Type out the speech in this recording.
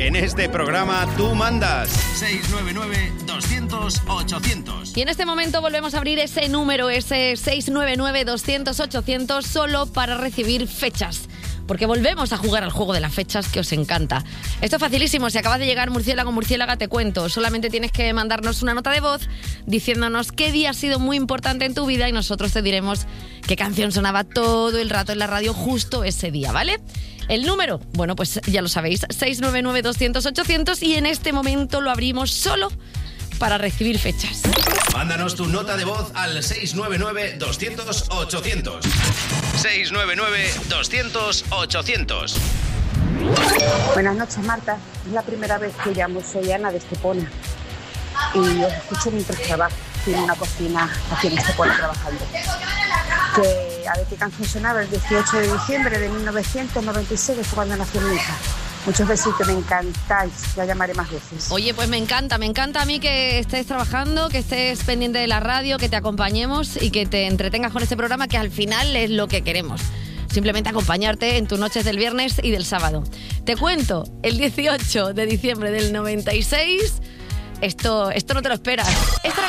En este programa tú mandas. 699-200-800. Y en este momento volvemos a abrir ese número, ese 699-200-800, solo para recibir fechas. Porque volvemos a jugar al juego de las fechas que os encanta. Esto es facilísimo. Si acabas de llegar, murciélago, murciélaga, te cuento. Solamente tienes que mandarnos una nota de voz diciéndonos qué día ha sido muy importante en tu vida y nosotros te diremos qué canción sonaba todo el rato en la radio justo ese día, ¿vale? El número, bueno, pues ya lo sabéis, 699-200-800, y en este momento lo abrimos solo para recibir fechas. Mándanos tu nota de voz al 699-200-800. 699-200-800. Buenas noches, Marta. Es la primera vez que llamo. Soy Ana de Estepona y os escucho mientras trabajo. Tiene una cocina aquí en Estepona trabajando. A ver qué canción sonaba el 18 de diciembre de 1996, que fue cuando nació mi hija. Muchos besitos, me encantáis. Ya llamaré más veces. Oye, pues me encanta a mí que estés trabajando, que estés pendiente de la radio, que te acompañemos y que te entretengas con este programa, que al final es lo que queremos. Simplemente acompañarte en tus noches del viernes y del sábado. Te cuento, el 18 de diciembre del 96, esto no te lo esperas. Esta era